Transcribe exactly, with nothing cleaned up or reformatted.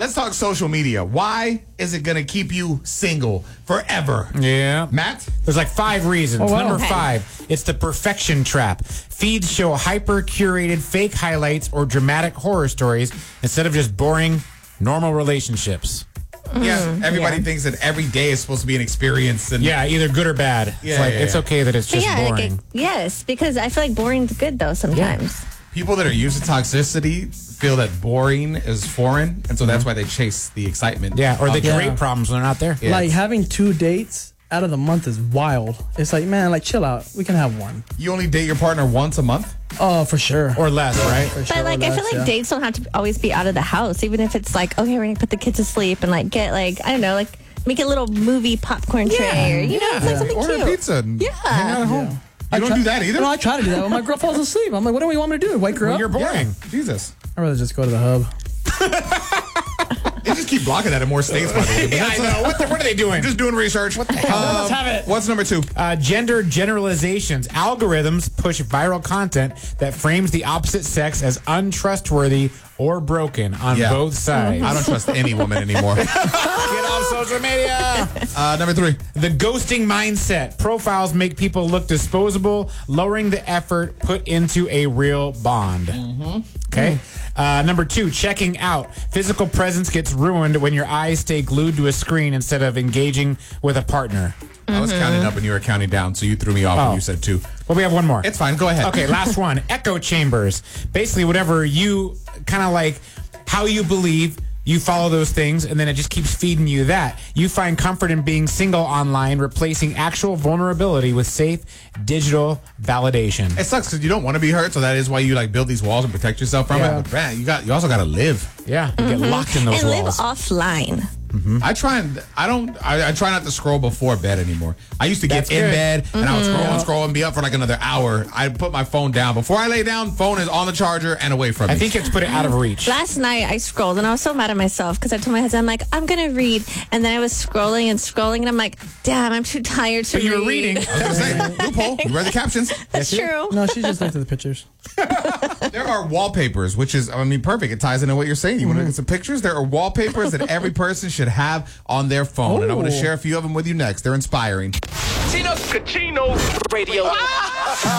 let's talk social media. Why is it going to keep you single forever? Yeah. Matt? There's like five reasons. Oh, wow. Number Okay. five, it's the perfection trap. Feeds show hyper-curated fake highlights or dramatic horror stories instead of just boring, normal relationships. Yeah, everybody yeah. thinks that every day is supposed to be an experience. And Yeah, either good or bad. Yeah, it's like yeah, it's yeah. okay that it's But just yeah, like boring. it, yes, because I feel like boring's good though sometimes. people that are used to toxicity feel that boring is foreign, and so that's why they chase the excitement. yeah, or they of- Yeah. create problems when they're not there. Yeah, Like it's- having two dates out of the month is wild. It's like, man, like chill out. We can have one. You only date your partner once a month? Oh, for sure. Or less, right? For sure, But like, I less, feel like yeah. dates don't have to always be out of the house, even if it's like, okay, we're gonna put the kids to sleep and like get like I don't know, like make a little movie popcorn tray, or you know, it's like something Order cute. pizza and Yeah. hang out at home. You I don't try- do that either? No, I try to do that when my girl falls asleep. I'm like, what do you want me to do? Wake her Well, up? you're boring. Yeah, Jesus. I'd rather just go to the hub. They just keep blocking that in more states, by the way. But Yeah, I that's, know. What, the, what are they doing? Just doing research. What the hell? Let's have it. What's number two? Uh, gender generalizations. Algorithms push viral content that frames the opposite sex as untrustworthy or broken on Yeah. both sides. I don't trust any woman anymore. Get off social media. Uh, number three. The ghosting mindset. Profiles make people look disposable, lowering the effort put into a real bond. Okay. Uh, number two, checking out. Physical presence gets ruined when your eyes stay glued to a screen instead of engaging with a partner. I was counting up and you were counting down, so you threw me off Oh. when you said two. Well, we have one more. It's fine. Go ahead. Okay, last one. Echo chambers. Basically, whatever you kind of like, how you believe, you follow those things, and then it just keeps feeding you that. You find comfort in being single online, replacing actual vulnerability with safe digital validation. It sucks because you don't want to be hurt, so that is why you like build these walls and protect yourself from Yeah. it. But man, you got you also got to live. Yeah, you get locked in those And live walls. offline. I try and I don't I, I try not to scroll before bed anymore. I used to get That's in good. bed and I would scroll and scroll and be up for like another hour. I put my phone down before I lay down. Phone is on the charger and away from me. I think it's put it out of reach. Last night I scrolled and I was so mad at myself because I told my husband, I'm like, I'm gonna read, and then I was scrolling and scrolling and I'm like, damn, I'm too tired to But read. you were reading. I was gonna say loophole. You read the captions. That's true. No, she just looked at the pictures. There are wallpapers, which is I mean perfect. It ties into what you're saying. You want to look at some pictures? There are wallpapers that every person should have on their phone, and I want to Ooh. share a few of them with you next. They're inspiring. Tino Cachino Radio.